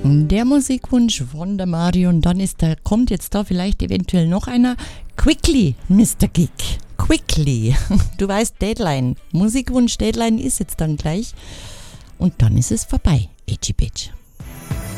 Der Musikwunsch von der Mario und dann kommt jetzt da vielleicht eventuell noch einer. Quickly, Mr. Gig. Quickly. Du weißt, Deadline. Musikwunsch Deadline ist jetzt dann gleich. Und dann ist es vorbei. Edgy Bitch.